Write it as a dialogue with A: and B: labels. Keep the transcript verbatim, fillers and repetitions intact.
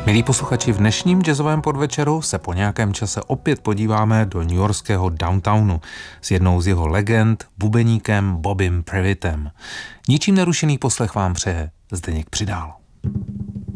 A: Milí posluchači, v dnešním jazzovém podvečeru se po nějakém čase opět podíváme do newyorského downtownu s jednou z jeho legend, bubeníkem Bobbym Previttem. Ničím nerušený poslech vám přeje Zdeněk Přidál.